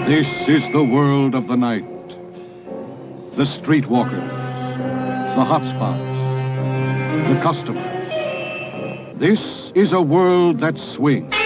This is the world of the night. The streetwalkers, the hotspots, the customers. This is a world that swings.